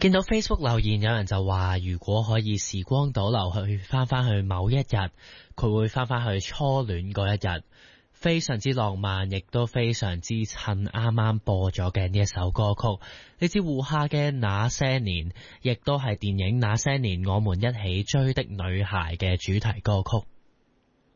見到 Facebook 留言，有人就話如果可以時光倒流去翻去某一日，佢會翻去初戀嗰一日，非常之浪漫，亦都非常之襯啱啱播咗嘅呢一首歌曲，嚟自胡夏嘅那些年，亦都係電影那些年我們一起追的女孩嘅主題歌曲。